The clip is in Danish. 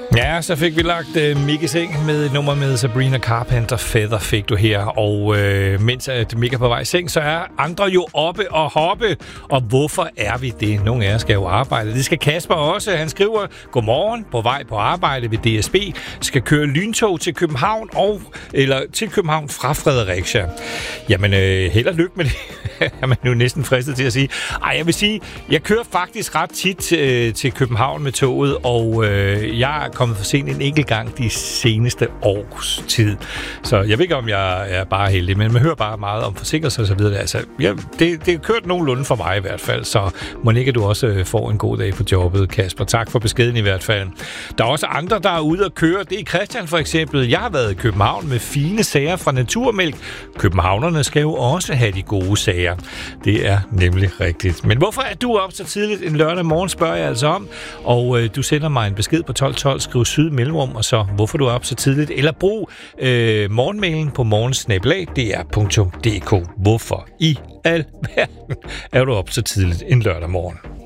Ja, så fik vi lagt Mikke seng med et nummer med Sabrina Carpenter. Feather fik du her. Og mens at Mikke er på vej i seng, så er andre jo oppe og hoppe. Og hvorfor er vi det? Nogle af jer skal jo arbejde. Det skal Kasper også. Han skriver, godmorgen, på vej på arbejde ved DSB. Skal køre lyntog til København eller til København fra Fredericia. Jamen, held og lykke med det. Er man jo næsten fristet til at sige. Ej, jeg vil sige, jeg kører faktisk ret tit til København med toget, og jeg er kommet for sent en enkelt gang de seneste års tid. Så jeg ved ikke, om jeg er bare heldig, men man hører bare meget om forsinkelser og så videre. Altså, det er kørt nogenlunde for mig i hvert fald, så må ikke du også får en god dag på jobbet, Kasper. Tak for beskeden i hvert fald. Der er også andre, der er ude at køre. Det er Christian for eksempel. Jeg har været i København med fine sager fra Naturmælk. Københavnerne skal jo også have de gode sager. Det er nemlig rigtigt. Men hvorfor er du op så tidligt en lørdag morgen, spørger jeg altså om. Og du sender mig en besked på 1212, skriv syd mellemrum, og så hvorfor du er op så tidligt. Eller brug morgenmailen på morgensnabelag.dr.dk. Hvorfor i alverden er du op så tidligt en lørdag morgen?